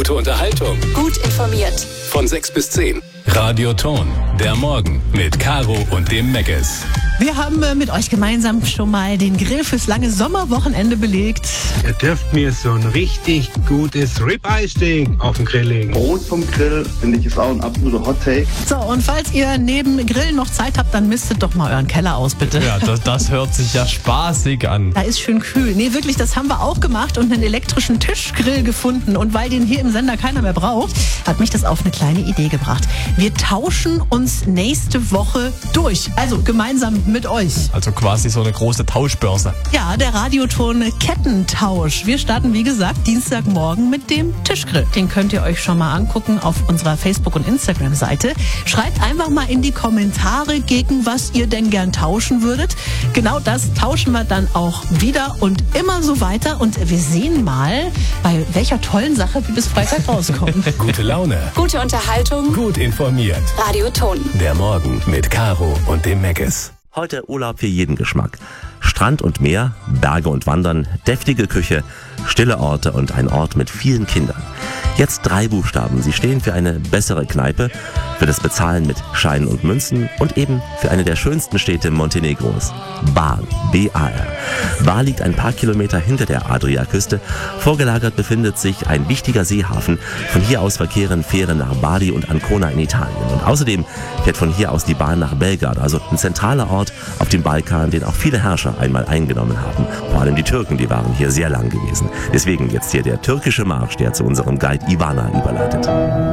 Gute Unterhaltung. Gut informiert. Von 6 bis 10. Radio Ton. Der Morgen mit Caro und dem Meckes. Wir haben mit euch gemeinsam schon mal den Grill fürs lange Sommerwochenende belegt. Ihr dürft mir so ein richtig gutes Ribeye-Steak auf den Grill legen. Brot vom Grill, finde ich, ist auch ein absoluter Hot-Take. So, und falls ihr neben Grillen noch Zeit habt, dann mistet doch mal euren Keller aus, bitte. Ja, das hört sich ja spaßig an. Da ist schön kühl. Nee, wirklich, das haben wir auch gemacht und einen elektrischen Tischgrill gefunden. Und weil den hier im Sender keiner mehr braucht, hat mich das auf eine kleine Idee gebracht. Wir tauschen uns nächste Woche durch. Also gemeinsam mit euch. Also quasi so eine große Tauschbörse. Ja, der Radioton Kettentausch. Wir starten, wie gesagt, Dienstagmorgen mit dem Tischgrill. Den könnt ihr euch schon mal angucken auf unserer Facebook- und Instagram-Seite. Schreibt einfach mal in die Kommentare, gegen was ihr denn gern tauschen würdet. Genau das tauschen wir dann auch wieder und immer so weiter. Und wir sehen mal, bei welcher tollen Sache wir bis Freitag rauskommen. Gute Laune. Gute Unterhaltung. Gut informiert. Radio Ton. Der Morgen mit Caro und dem Meckes. Heute Urlaub für jeden Geschmack. Strand und Meer, Berge und Wandern, deftige Küche, stille Orte und ein Ort mit vielen Kindern. Jetzt 3 Buchstaben. Sie stehen für eine bessere Kneipe, für das Bezahlen mit Scheinen und Münzen und eben für eine der schönsten Städte Montenegros. Bar, B-A-R. Bar liegt ein paar Kilometer hinter der Adriaküste. Vorgelagert befindet sich ein wichtiger Seehafen. Von hier aus verkehren Fähren nach Bali und Ancona in Italien. Und außerdem fährt von hier aus die Bahn nach Belgrad, also ein zentraler Ort auf dem Balkan, den auch viele Herrscher einmal eingenommen haben. Vor allem die Türken, die waren hier sehr lang gewesen. Deswegen jetzt hier der türkische Marsch, der zu unserem Guide Ivana überleitet.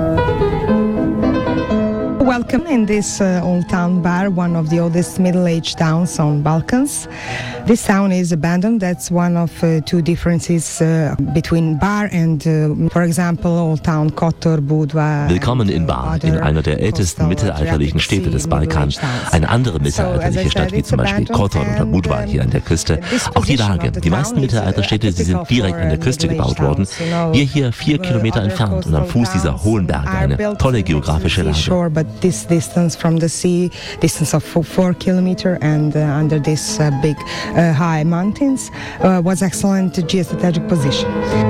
Welcome in this old town bar, one of the oldest middle-aged towns on Balkans. This town is abandoned. That's one of 2 differences between Bar and, for example, old town Kotor, Budva. Willkommen in Bar, in einer der ältesten mittelalterlichen Städte des Balkan. Eine andere mittelalterliche Stadt wie zum Beispiel Kotor oder Budva hier an der Küste. Auch die Lage. Die meisten Mittelalterstädte, sie sind direkt an der Küste gebaut worden. Wir hier 4 Kilometer entfernt und am Fuß dieser hohen Berge. Eine tolle geografische Lage. This distance from the sea, distance of 4 kilometers, and under this big high mountains was excellent geostrategic position.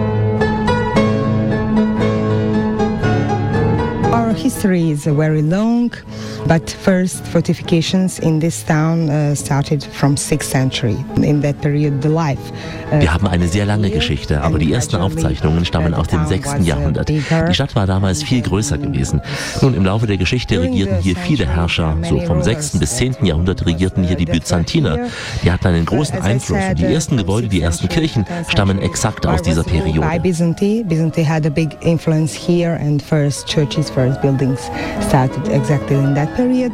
Our history is very long, but first fortifications in this town started from 6th century. In that period, the life. Wir haben eine sehr lange Geschichte, aber die ersten Aufzeichnungen stammen aus dem 6. Jahrhundert. Die Stadt war damals viel größer gewesen. Nun, im Laufe der Geschichte regierten hier viele Herrscher. So vom 6. bis 10. Jahrhundert regierten hier die Byzantiner. Die hatten einen großen Einfluss und die ersten Gebäude, die ersten Kirchen stammen exakt aus dieser Periode. Byzantium had a big influence here, and first churches, first buildings started exactly in that period.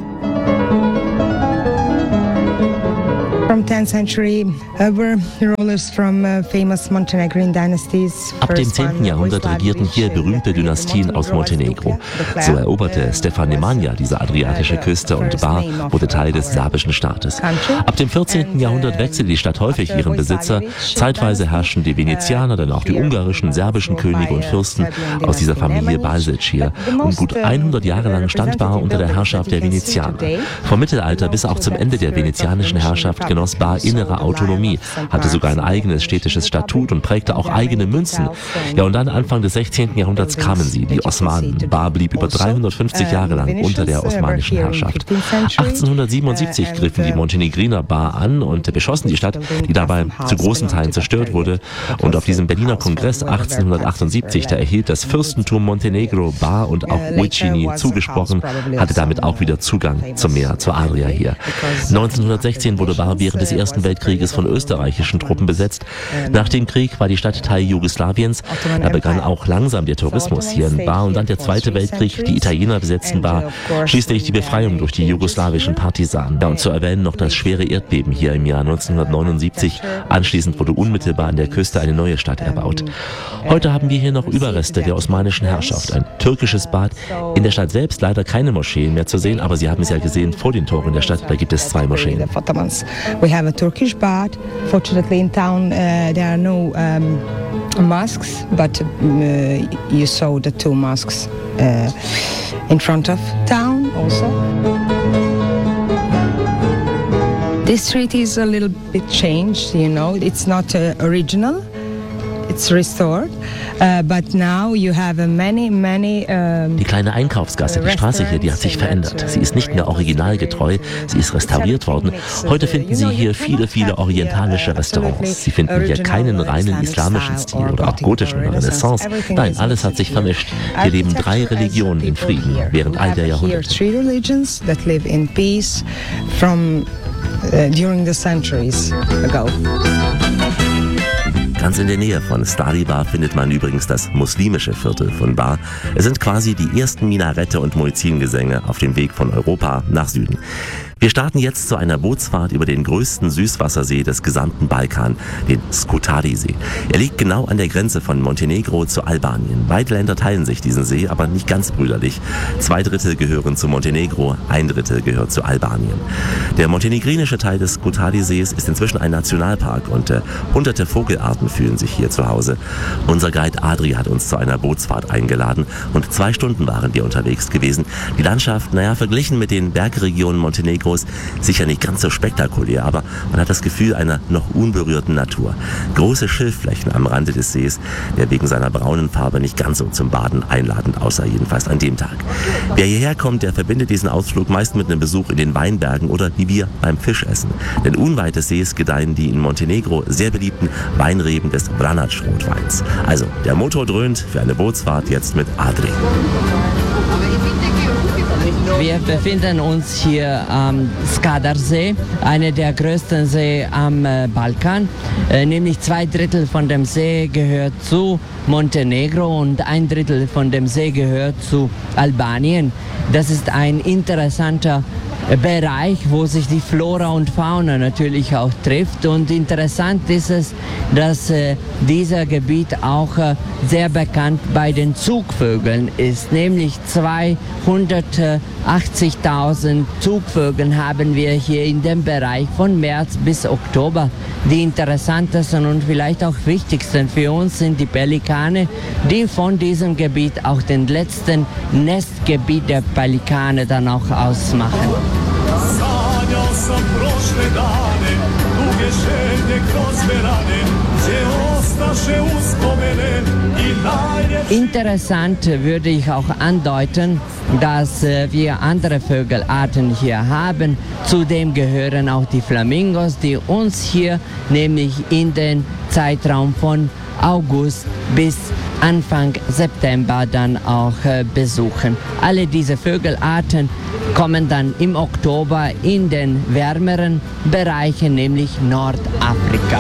From 10th century, were rulers from famous Montenegrin dynasties. Ab dem 10. Jahrhundert regierten hier berühmte Dynastien aus Montenegro. So eroberte Stefan Nemanja diese adriatische Küste und Bar wurde Teil des serbischen Staates. Ab dem 14. Jahrhundert wechselte die Stadt häufig ihren Besitzer. Zeitweise herrschten die Venezianer, dann auch die ungarischen, serbischen Könige und Fürsten aus dieser Familie Balsic hier. Und gut 100 Jahre lang stand Bar unter der Herrschaft der Venezianer. Vom Mittelalter bis auch zum Ende der venezianischen Herrschaft genoss Bar innere Autonomie, hatte sogar ein eigenes städtisches Statut und prägte auch eigene Münzen. Ja, und dann Anfang des 16. Jahrhunderts kamen sie, die Osmanen. Bar blieb über 350 Jahre lang unter der osmanischen Herrschaft. 1877 griffen die Montenegriner Bar an und beschossen die Stadt, die dabei zu großen Teilen zerstört wurde. Und auf diesem Berliner Kongress 1878, da erhielt das Fürstentum Montenegro Bar und auch Uicini zugesprochen, hatte damit auch wieder Zugang zum Meer, zur Adria hier. 1916 wurde Bar während des Ersten Weltkrieges von österreichischen Truppen besetzt. Nach dem Krieg war die Stadt Teil Jugoslawiens. Da begann auch langsam der Tourismus hier in Bar und dann der Zweite Weltkrieg. Die Italiener besetzten Bar. Schließlich die Befreiung durch die jugoslawischen Partisanen. Ja, und zu erwähnen noch das schwere Erdbeben hier im Jahr 1979. Anschließend wurde unmittelbar an der Küste eine neue Stadt erbaut. Heute haben wir hier noch Überreste der osmanischen Herrschaft. Ein türkisches Bad. In der Stadt selbst leider keine Moscheen mehr zu sehen, aber Sie haben es ja gesehen, vor den Toren der Stadt, da gibt es 2 Moscheen. We have a Turkish bath. Fortunately, in town there are no mosques, but you saw the 2 mosques in front of town also. This street is a little bit changed, you know. It's not original. It's restored, but now you have many. Die kleine Einkaufsgasse, die Straße hier, die hat sich verändert. Sie ist nicht mehr originalgetreu, sie ist restauriert worden. Heute finden Sie hier viele orientalische Restaurants. Sie finden hier keinen reinen islamischen Stil oder auch gotischen oder Renaissance. Nein, alles hat sich vermischt. Hier leben 3 Religionen in Frieden während all der Jahrhunderte. During the centuries ago. Ganz in der Nähe von Stari Bar findet man übrigens das muslimische Viertel von Bar. Es sind quasi die ersten Minarette und Muezzingesänge auf dem Weg von Europa nach Süden. Wir starten jetzt zu einer Bootsfahrt über den größten Süßwassersee des gesamten Balkan, den Skutari-See. Er liegt genau an der Grenze von Montenegro zu Albanien. Beide Länder teilen sich diesen See, aber nicht ganz brüderlich. 2/3 gehören zu Montenegro, 1/3 gehört zu Albanien. Der montenegrinische Teil des Skutari-Sees ist inzwischen ein Nationalpark und hunderte Vogelarten fühlen sich hier zu Hause. Unser Guide Adri hat uns zu einer Bootsfahrt eingeladen und 2 Stunden waren wir unterwegs gewesen. Die Landschaft, verglichen mit den Bergregionen Montenegros, sicher nicht ganz so spektakulär, aber man hat das Gefühl einer noch unberührten Natur. Große Schilfflächen am Rande des Sees, der wegen seiner braunen Farbe nicht ganz so zum Baden einladend aussah, jedenfalls an dem Tag. Wer hierher kommt, der verbindet diesen Ausflug meist mit einem Besuch in den Weinbergen oder wie wir beim Fischessen. Denn unweit des Sees gedeihen die in Montenegro sehr beliebten Weinreben des Vranac-Rotweins. Also, der Motor dröhnt für eine Bootsfahrt jetzt mit Adri. Wir befinden uns hier am Skadarsee, einer der größten Seen am Balkan. Nämlich 2/3 von dem See gehört zu Montenegro und 1/3 von dem See gehört zu Albanien. Das ist ein interessanter Bereich, wo sich die Flora und Fauna natürlich auch trifft. Und interessant ist es, dass dieser Gebiet auch sehr bekannt bei den Zugvögeln ist. Nämlich 280.000 Zugvögel haben wir hier in dem Bereich von März bis Oktober. Die interessantesten und vielleicht auch wichtigsten für uns sind die Pelikane, die von diesem Gebiet auch den letzten Nestgebiet der Pelikane dann auch ausmachen. Interessant würde ich auch andeuten, dass wir andere Vögelarten hier haben. Zudem gehören auch die Flamingos, die uns hier nämlich in den Zeitraum von August bis Anfang September dann auch besuchen. Alle diese Vögelarten kommen dann im Oktober in den wärmeren Bereichen, nämlich Nordafrika.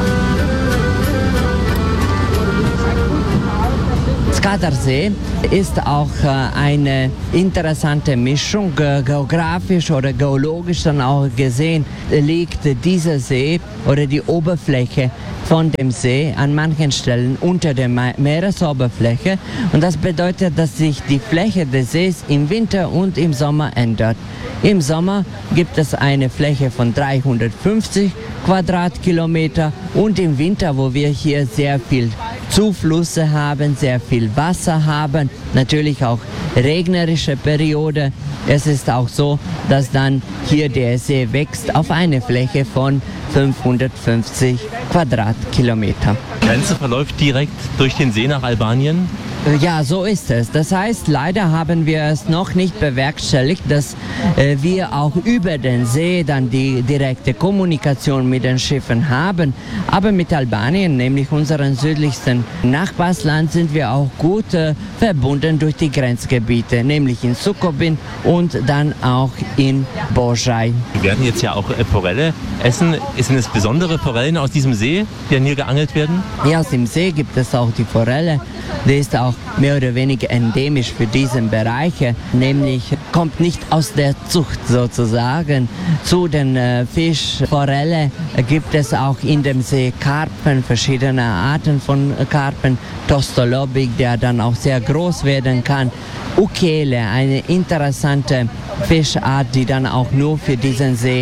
Skadarsee ist auch eine interessante Mischung. Geografisch oder geologisch dann auch gesehen liegt dieser See oder die Oberfläche von dem See an manchen Stellen unter der Meeresoberfläche. Und das bedeutet, dass sich die Fläche des Sees im Winter und im Sommer ändert. Im Sommer gibt es eine Fläche von 350 Quadratkilometer und im Winter, wo wir hier sehr viel Zuflüsse haben, sehr viel Wasser haben, natürlich auch regnerische Periode. Es ist auch so, dass dann hier der See wächst auf eine Fläche von 550 Quadratkilometer. Die Grenze verläuft direkt durch den See nach Albanien? Ja, so ist es. Das heißt, leider haben wir es noch nicht bewerkstelligt, dass wir auch über den See dann die direkte Kommunikation mit den Schiffen haben. Aber mit Albanien, nämlich unserem südlichsten Nachbarsland, sind wir auch gut verbunden durch die Grenzgebiete, nämlich in Sukobin und dann auch in Božaj. Wir werden jetzt ja auch Forelle essen. Sind es besondere Forellen aus diesem See, die hier geangelt werden? Ja, aus dem See gibt es auch die Forelle. Die ist auch mehr oder weniger endemisch für diesen Bereich, nämlich kommt nicht aus der Zucht sozusagen. Zu den Fischforelle gibt es auch in dem See Karpfen, verschiedene Arten von Karpfen, Tostolobik, der dann auch sehr groß werden kann. Ukele, eine interessante Fischart, die dann auch nur für diesen See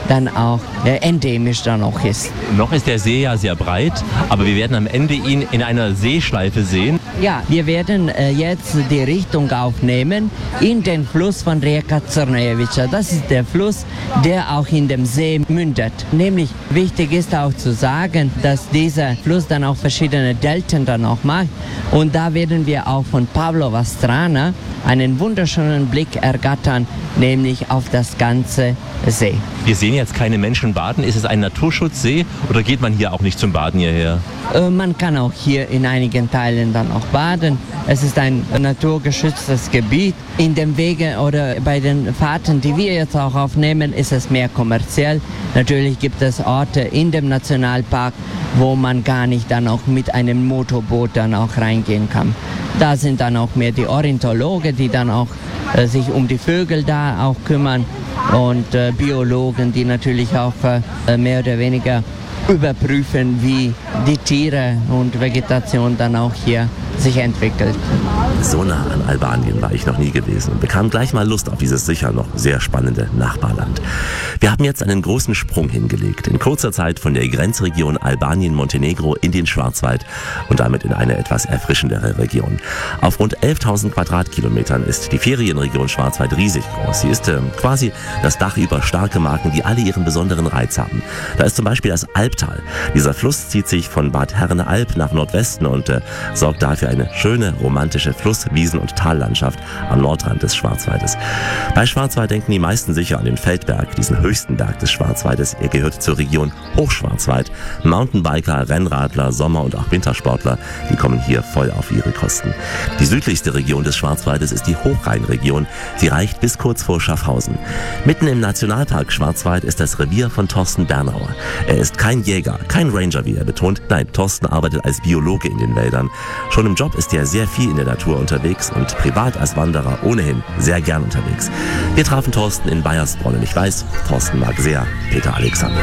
dann auch endemisch dann auch ist. Noch ist der See ja sehr breit, aber wir werden am Ende ihn in einer Seeschleife sehen. Ja, wir werden jetzt die Richtung aufnehmen in den Fluss von Rijeka Crnojevica. Das ist der Fluss, der auch in dem See mündet. Nämlich wichtig ist auch zu sagen, dass dieser Fluss dann auch verschiedene Delten dann auch macht. Und da werden wir auch von Pavlova Strana einen wunderschönen Blick ergattern, nämlich auf das ganze See. Wir sehen jetzt keine Menschen baden. Ist es ein Naturschutzsee oder geht man hier auch nicht zum Baden hierher? Man kann auch hier in einigen Teilen dann auch baden. Es ist ein naturgeschütztes Gebiet. In den Wegen oder bei den Fahrten, die wir jetzt auch aufnehmen, ist es mehr kommerziell. Natürlich gibt es Orte in dem Nationalpark, wo man gar nicht dann auch mit einem Motorboot dann auch reingehen kann. Da sind dann auch mehr die Ornithologen, die dann auch sich um die Vögel da auch kümmern und Biologen, die natürlich auch mehr oder weniger überprüfen, wie die Tiere und Vegetation dann auch hier sich entwickelt. So nah an Albanien war ich noch nie gewesen und bekam gleich mal Lust auf dieses sicher noch sehr spannende Nachbarland. Wir haben jetzt einen großen Sprung hingelegt, in kurzer Zeit von der Grenzregion Albanien-Montenegro in den Schwarzwald und damit in eine etwas erfrischendere Region. Auf rund 11.000 Quadratkilometern ist die Ferienregion Schwarzwald riesig groß. Sie ist quasi das Dach über starke Marken, die alle ihren besonderen Reiz haben. Da ist zum Beispiel das Albtal. Dieser Fluss zieht sich von Bad Herne-Alb nach Nordwesten und sorgt dafür eine schöne, romantische Fluss-, Wiesen- und Tallandschaft am Nordrand des Schwarzwaldes. Bei Schwarzwald denken die meisten sicher an den Feldberg, diesen höchsten Berg des Schwarzwaldes. Er gehört zur Region Hochschwarzwald. Mountainbiker, Rennradler, Sommer- und auch Wintersportler, die kommen hier voll auf ihre Kosten. Die südlichste Region des Schwarzwaldes ist die Hochrheinregion. Sie reicht bis kurz vor Schaffhausen. Mitten im Nationalpark Schwarzwald ist das Revier von Thorsten Bernauer. Er ist kein Jäger, kein Ranger, wie er betont. Nein, Thorsten arbeitet als Biologe in den Wäldern. Schon im Job ist er sehr viel in der Natur unterwegs und privat als Wanderer ohnehin sehr gern unterwegs. Wir trafen Thorsten in Baiersbronn und ich weiß, Thorsten mag sehr Peter Alexander.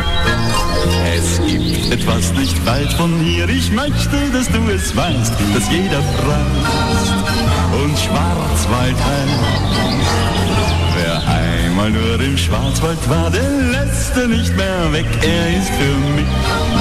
Es gibt etwas nicht weit von hier, ich möchte, dass du es weißt, dass jeder preist und Schwarzwald heißt. Wer einmal nur im Schwarzwald war, der lässt er nicht mehr weg, er ist für mich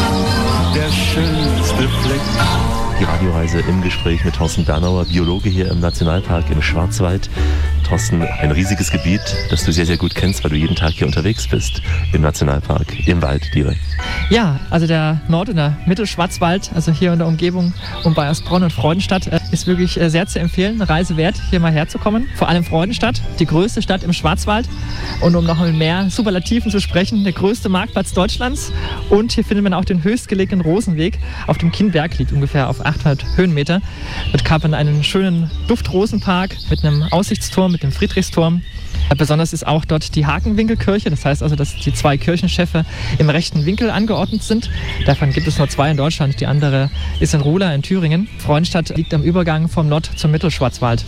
der schönste Fleck. Die Radioreise im Gespräch mit Thorsten Bernauer, Biologe hier im Nationalpark im Schwarzwald. Thorsten, ein riesiges Gebiet, das du sehr, sehr gut kennst, weil du jeden Tag hier unterwegs bist, im Nationalpark, im Wald direkt. Ja, also der Nord- und der Mittelschwarzwald, also hier in der Umgebung um Baiersbronn und Freudenstadt, ist wirklich sehr zu empfehlen, eine Reise wert, hier mal herzukommen. Vor allem Freudenstadt, die größte Stadt im Schwarzwald. Und um noch mit mehr Superlativen zu sprechen, der größte Marktplatz Deutschlands. Und hier findet man auch den höchstgelegenen Rosenweg auf dem Kinnberg, liegt ungefähr auf 800 Höhenmeter. Dort kann man einen schönen Duftrosenpark mit einem Aussichtsturm, mit dem Friedrichsturm. Besonders ist auch dort die Hakenwinkelkirche, das heißt also, dass die zwei Kirchenschiffe im rechten Winkel angeordnet sind. Davon gibt es nur zwei in Deutschland, die andere ist in Ruhla in Thüringen. Freudenstadt liegt am Übergang vom Nord- zum Mittelschwarzwald.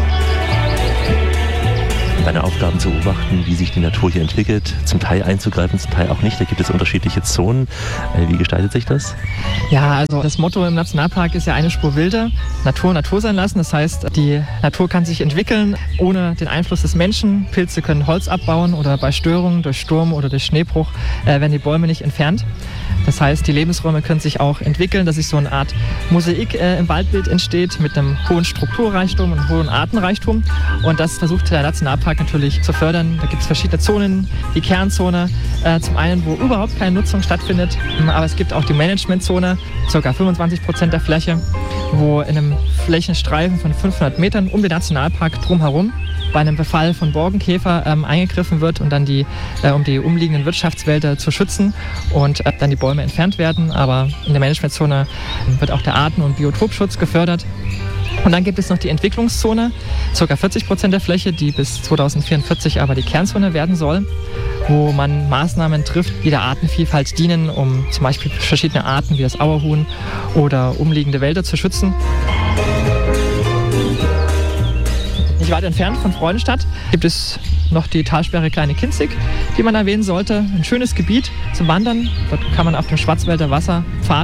Deine Aufgaben zu beobachten, wie sich die Natur hier entwickelt, zum Teil einzugreifen, zum Teil auch nicht. Da gibt es unterschiedliche Zonen. Wie gestaltet sich das? Ja, also das Motto im Nationalpark ist ja eine Spur wilder, Natur Natur sein lassen. Das heißt, die Natur kann sich entwickeln ohne den Einfluss des Menschen. Pilze können Holz abbauen oder bei Störungen durch Sturm oder durch Schneebruch werden die Bäume nicht entfernt. Das heißt, die Lebensräume können sich auch entwickeln, dass sich so eine Art Mosaik im Waldbild entsteht mit einem hohen Strukturreichtum und einem hohen Artenreichtum. Und das versucht der Nationalpark natürlich zu fördern. Da gibt es verschiedene Zonen, die Kernzone, zum einen, wo überhaupt keine Nutzung stattfindet, aber es gibt auch die Managementzone, ca. 25% der Fläche, wo in einem Flächenstreifen von 500 Metern um den Nationalpark drumherum bei einem Befall von Borkenkäfer eingegriffen wird und dann um die umliegenden Wirtschaftswälder zu schützen und dann die Bäume entfernt werden. Aber in der Managementzone wird auch der Arten- und Biotopschutz gefördert. Und dann gibt es noch die Entwicklungszone, ca. 40% der Fläche, die bis 2044 aber die Kernzone werden soll, wo man Maßnahmen trifft, die der Artenvielfalt dienen, um zum Beispiel verschiedene Arten wie das Auerhuhn oder umliegende Wälder zu schützen. Nicht weit entfernt von Freudenstadt gibt es noch die Talsperre Kleine Kinzig, die man erwähnen sollte. Ein schönes Gebiet zum Wandern. Dort kann man auf dem Schwarzwälder Wasserpfad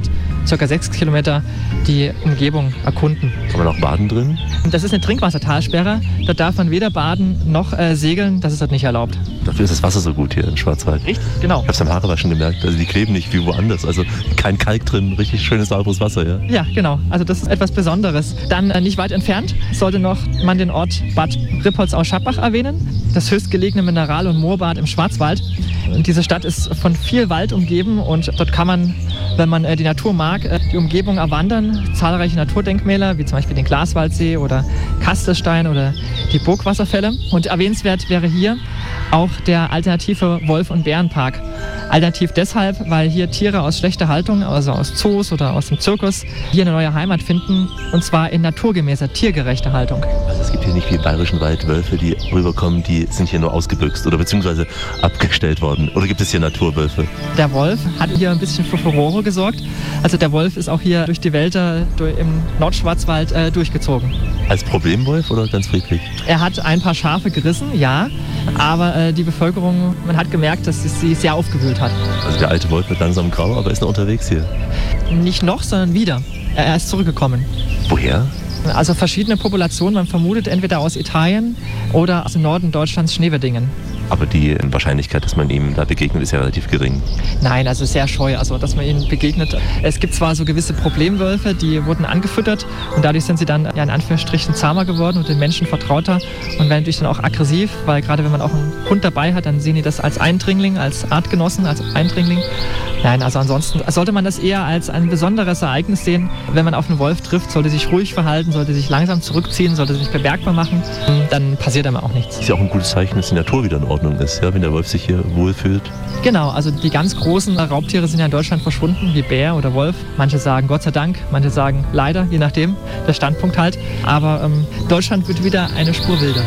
ca. 6 Kilometer die Umgebung erkunden. Kann man auch baden drin? Das ist eine Trinkwassertalsperre. Dort darf man weder baden noch segeln. Das ist dort nicht erlaubt. Dafür ist das Wasser so gut hier im Schwarzwald. Richtig, genau. Ich habe es am Haarewaschen gemerkt. Also die kleben nicht wie woanders. Also kein Kalk drin, richtig schönes, sauberes Wasser. Ja, ja, genau. Also das ist etwas Besonderes. Dann nicht weit entfernt sollte noch man den Ort Bad Rippoldsau-Schappach erwähnen. Das höchstgelegene Mineral- und Moorbad im Schwarzwald. Und diese Stadt ist von viel Wald umgeben und dort kann man, wenn man die Natur mag, die Umgebung erwandern. Zahlreiche Naturdenkmäler, wie zum Beispiel den Glaswaldsee oder Kastelstein oder die Burgwasserfälle. Und erwähnenswert wäre hier auch der alternative Wolf- und Bärenpark. Alternativ deshalb, weil hier Tiere aus schlechter Haltung, also aus Zoos oder aus dem Zirkus, hier eine neue Heimat finden, und zwar in naturgemäßer, tiergerechter Haltung. Also es gibt hier nicht wie im Bayerischen Wald Wölfe, die rüberkommen, die sind hier nur ausgebüxt oder beziehungsweise abgestellt worden. Oder gibt es hier Naturwölfe? Der Wolf hat hier ein bisschen für Furore gesorgt. Also der Wolf ist auch hier durch die Wälder im Nordschwarzwald durchgezogen. Als Problemwolf oder ganz friedlich? Er hat ein paar Schafe gerissen, ja, aber die Bevölkerung, man hat gemerkt, dass es sie sehr aufgewühlt hat. Also der alte Wolf wird langsam grau, aber ist noch unterwegs hier? Nicht noch, sondern wieder. Er ist zurückgekommen. Woher? Also verschiedene Populationen, man vermutet entweder aus Italien oder aus dem Norden Deutschlands, Schneewettingen. Aber die Wahrscheinlichkeit, dass man ihm da begegnet, ist ja relativ gering. Nein, also sehr scheu, also dass man ihnen begegnet. Es gibt zwar so gewisse Problemwölfe, die wurden angefüttert und dadurch sind sie dann ja in Anführungsstrichen zahmer geworden und den Menschen vertrauter und werden natürlich dann auch aggressiv, weil gerade wenn man auch einen Hund dabei hat, dann sehen die das als Eindringling, als Artgenossen, als Eindringling. Nein, also ansonsten sollte man das eher als ein besonderes Ereignis sehen. Wenn man auf einen Wolf trifft, sollte sich ruhig verhalten, sollte sich langsam zurückziehen, sollte sich bemerkbar machen, dann passiert einem auch nichts. Ist ja auch ein gutes Zeichen, dass die Natur wieder in Ordnung ist, ja, wenn der Wolf sich hier wohlfühlt. Genau, also die ganz großen Raubtiere sind ja in Deutschland verschwunden, wie Bär oder Wolf. Manche sagen Gott sei Dank, manche sagen leider, je nachdem, der Standpunkt halt. Aber Deutschland wird wieder eine Spur wilder.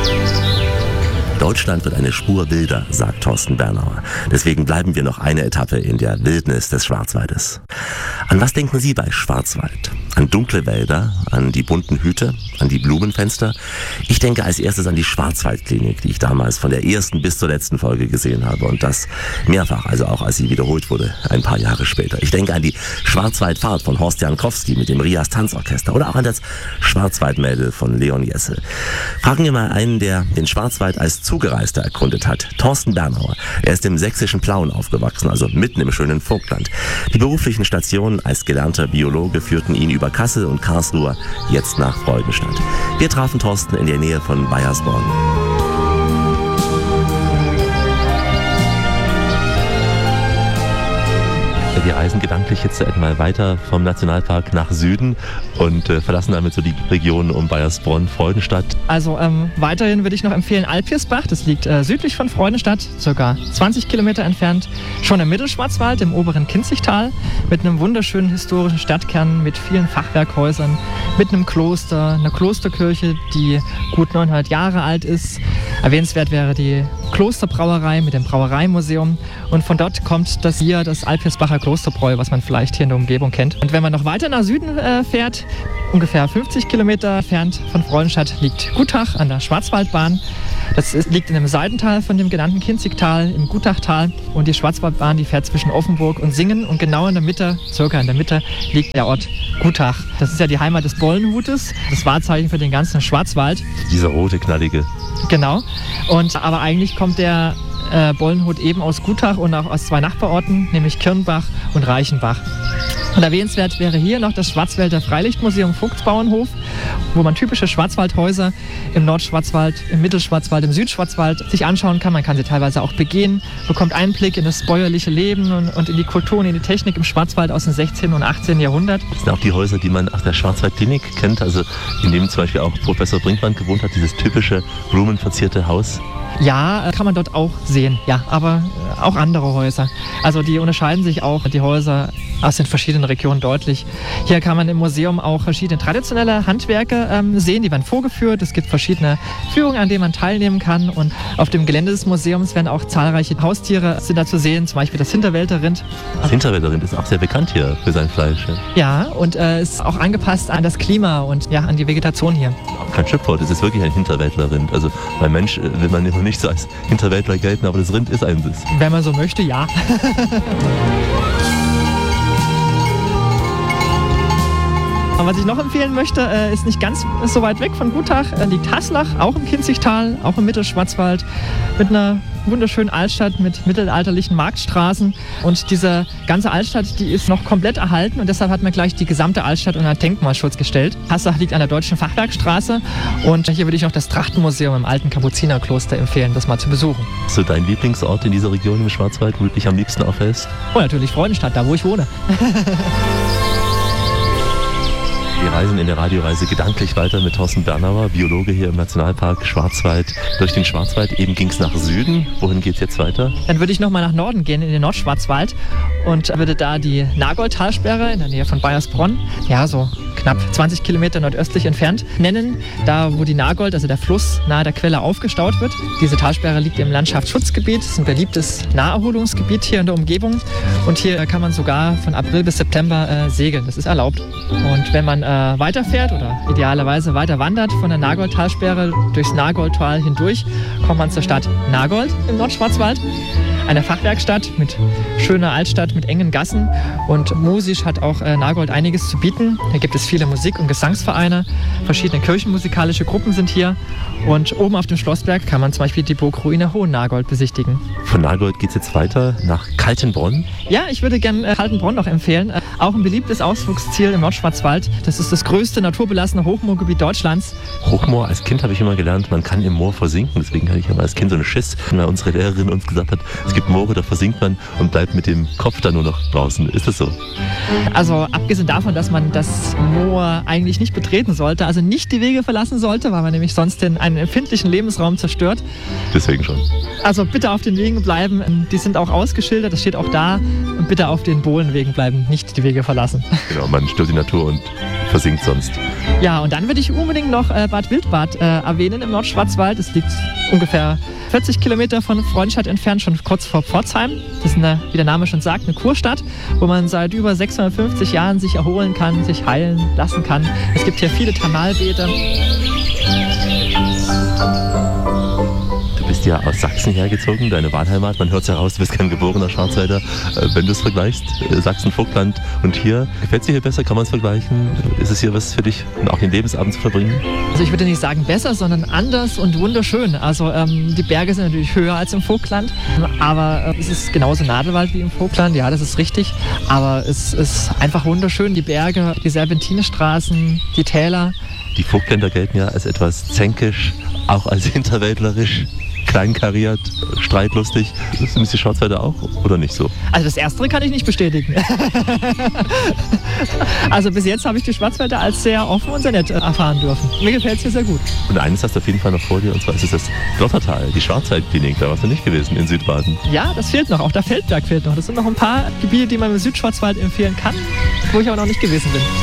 Deutschland wird eine Spur wilder, sagt Thorsten Bernauer. Deswegen bleiben wir noch eine Etappe in der Wildnis des Schwarzwaldes. An was denken Sie bei Schwarzwald? An dunkle Wälder, an die bunten Hüte, an die Blumenfenster? Ich denke als erstes an die Schwarzwaldklinik, die ich damals von der ersten bis zur letzten Folge gesehen habe und das mehrfach, also auch als sie wiederholt wurde, ein paar Jahre später. Ich denke an die Schwarzwaldfahrt von Horst Jankowski mit dem Rias Tanzorchester oder auch an das Schwarzwaldmädel von Leon Jesse. Fragen wir mal einen, der den Schwarzwald als Zugereister erkundet hat, Thorsten Bernauer. Er ist im sächsischen Plauen aufgewachsen, also mitten im schönen Vogtland. Die beruflichen Stationen als gelernter Biologe führten ihn über Kassel und Karlsruhe, jetzt nach Freudenstadt. Wir trafen Thorsten in der Nähe von Baiersbronn. Wir reisen gedanklich jetzt einmal weiter vom Nationalpark nach Süden und verlassen damit so die Region um Baiersbronn, Freudenstadt. Also weiterhin würde ich noch empfehlen Alpirsbach, das liegt südlich von Freudenstadt, ca. 20 Kilometer entfernt, schon im Mittelschwarzwald, im oberen Kinzigtal, mit einem wunderschönen historischen Stadtkern, mit vielen Fachwerkhäusern, mit einem Kloster, einer Klosterkirche, die gut 900 Jahre alt ist. Erwähnenswert wäre die Klosterbrauerei mit dem Brauereimuseum und von dort kommt das Alpirsbacher Klosterbräu, was man vielleicht hier in der Umgebung kennt. Und wenn man noch weiter nach Süden fährt, ungefähr 50 Kilometer entfernt von Freudenstadt, liegt Gutach an der Schwarzwaldbahn. Das liegt in einem Seitental von dem genannten Kinzigtal, im Gutachtal. Und die Schwarzwaldbahn, die fährt zwischen Offenburg und Singen. Und genau in der Mitte, circa in der Mitte, liegt der Ort Gutach. Das ist ja die Heimat des Bollenhutes, das Wahrzeichen für den ganzen Schwarzwald. Dieser rote, knallige. Genau. Aber eigentlich kommt der Bollenhut eben aus Gutach und auch aus zwei Nachbarorten, nämlich Kirnbach und Reichenbach. Und erwähnenswert wäre hier noch das Schwarzwälder Freilichtmuseum Vogtsbauernhof, wo man typische Schwarzwaldhäuser im Nordschwarzwald, im Mittelschwarzwald, im Südschwarzwald sich anschauen kann. Man kann sie teilweise auch begehen, bekommt Einblick in das bäuerliche Leben und in die Kultur und in die Technik im Schwarzwald aus dem 16. und 18. Jahrhundert. Das sind auch die Häuser, die man aus der Schwarzwaldklinik kennt, also in dem zum Beispiel auch Professor Brinkmann gewohnt hat, dieses typische blumenverzierte Haus. Ja, kann man dort auch sehen, ja, aber auch andere Häuser. Also die unterscheiden sich auch, die Häuser aus den verschiedenen Regionen deutlich. Hier kann man im Museum auch verschiedene traditionelle Handwerke sehen, die werden vorgeführt. Es gibt verschiedene Führungen, an denen man teilnehmen kann. Und auf dem Gelände des Museums werden auch zahlreiche Haustiere sind da zu sehen, zum Beispiel das Hinterwälder Rind. Das Hinterwälder Rind ist auch sehr bekannt hier für sein Fleisch. Ja, und ist auch angepasst an das Klima und ja, an die Vegetation hier. Kein Schimpfwort, es ist wirklich ein Hinterwäldler Rind. Also beim Mensch will man noch nicht so als Hinterwäldler gelten, aber das Rind ist ein Biss. Wenn man so möchte, ja. Und was ich noch empfehlen möchte, ist nicht ganz so weit weg von Gutach, liegt Haslach, auch im Kinzigtal, auch im Mittelschwarzwald, mit einer wunderschönen Altstadt mit mittelalterlichen Marktstraßen. Und diese ganze Altstadt, die ist noch komplett erhalten und deshalb hat man gleich die gesamte Altstadt unter Denkmalschutz gestellt. Haslach liegt an der Deutschen Fachwerkstraße und hier würde ich noch das Trachtenmuseum im alten Kapuzinerkloster empfehlen, das mal zu besuchen. So dein Lieblingsort in dieser Region im Schwarzwald, wo du dich am liebsten aufhältst? Oh, natürlich Freudenstadt, da wo ich wohne. Wir reisen in der Radioreise gedanklich weiter mit Thorsten Bernauer, Biologe hier im Nationalpark Schwarzwald. Durch den Schwarzwald eben ging es nach Süden. Wohin geht es jetzt weiter? Dann würde ich nochmal nach Norden gehen, in den Nordschwarzwald und würde da die Nagold-Talsperre in der Nähe von Baiersbronn, ja so knapp 20 Kilometer nordöstlich entfernt, nennen. Da, wo die Nagold, also der Fluss, nahe der Quelle aufgestaut wird. Diese Talsperre liegt im Landschaftsschutzgebiet. Das ist ein beliebtes Naherholungsgebiet hier in der Umgebung. Und hier kann man sogar von April bis September segeln. Das ist erlaubt. Und wenn man weiterfährt oder idealerweise weiter wandert von der Nagold-Talsperre durchs Nagoldtal hindurch, kommt man zur Stadt Nagold im Nordschwarzwald. Eine Fachwerkstatt mit schöner Altstadt, mit engen Gassen und musisch hat auch Nagold einiges zu bieten. Hier gibt es viele Musik- und Gesangsvereine, verschiedene kirchenmusikalische Gruppen sind hier und oben auf dem Schlossberg kann man zum Beispiel die Burgruine Hohen Nagold besichtigen. Von Nagold geht es jetzt weiter nach Kaltenbronn? Ja, ich würde gerne Kaltenbronn noch empfehlen. Auch ein beliebtes Ausflugsziel im Nordschwarzwald. Das ist das größte naturbelassene Hochmoorgebiet Deutschlands. Hochmoor, als Kind habe ich immer gelernt, man kann im Moor versinken. Deswegen hatte ich aber als Kind so einen Schiss, weil unsere Lehrerin uns gesagt hat, es gibt Moore, da versinkt man und bleibt mit dem Kopf dann nur noch draußen. Ist das so? Also abgesehen davon, dass man das Moor eigentlich nicht betreten sollte, also nicht die Wege verlassen sollte, weil man nämlich sonst einen empfindlichen Lebensraum zerstört. Deswegen schon. Also bitte auf den Wegen bleiben, die sind auch ausgeschildert, das steht auch da. Und bitte auf den Bohlenwegen bleiben, nicht die Wege verlassen. Genau, man stört die Natur und versinkt sonst. Ja, und dann würde ich unbedingt noch Bad Wildbad erwähnen im Nordschwarzwald. Es liegt ungefähr 40 Kilometer von Freudenstadt entfernt, schon kurz vor Pforzheim. Das ist, wie der Name schon sagt, eine Kurstadt, wo man seit über 650 Jahren sich erholen kann, sich heilen lassen kann. Es gibt hier viele Thermalbäder. Du bist ja aus Sachsen hergezogen, deine Wahlheimat. Man hört es heraus, du bist kein geborener Schwarzwälder. Wenn du es vergleichst, Sachsen-Vogtland und hier, gefällt es dir hier besser? Kann man es vergleichen? Ist es hier was für dich, auch den Lebensabend zu verbringen? Also ich würde nicht sagen besser, sondern anders und wunderschön. Also die Berge sind natürlich höher als im Vogtland, aber es ist genauso Nadelwald wie im Vogtland. Ja, das ist richtig. Aber es ist einfach wunderschön. Die Berge, die Serpentinenstraßen, die Täler. Die Vogtländer gelten ja als etwas zänkisch, auch als hinterwäldlerisch. Kleinkariert, streitlustig. Sind die Schwarzwälder auch oder nicht so? Also das Erstere kann ich nicht bestätigen. Also bis jetzt habe ich die Schwarzwälder als sehr offen und sehr nett erfahren dürfen. Mir gefällt es hier sehr gut. Und eines hast du auf jeden Fall noch vor dir, und zwar ist es das Glottertal, die Schwarzwaldklinik. Da warst du nicht gewesen in Südbaden. Ja, das fehlt noch. Auch der Feldberg fehlt noch. Das sind noch ein paar Gebiete, die man im Südschwarzwald empfehlen kann, wo ich aber noch nicht gewesen bin.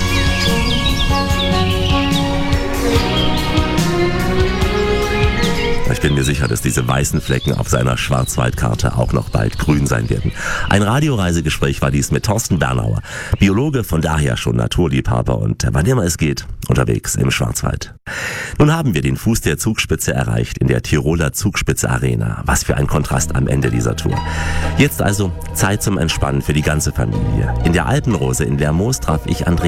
Ich bin mir sicher, dass diese weißen Flecken auf seiner Schwarzwaldkarte auch noch bald grün sein werden. Ein Radioreisegespräch war dies mit Thorsten Bernauer, Biologe, von daher schon Naturliebhaber und wann immer es geht, unterwegs im Schwarzwald. Nun haben wir den Fuß der Zugspitze erreicht in der Tiroler Zugspitze Arena. Was für ein Kontrast am Ende dieser Tour. Jetzt also Zeit zum Entspannen für die ganze Familie. In der Alpenrose in Lermoos traf ich Andrea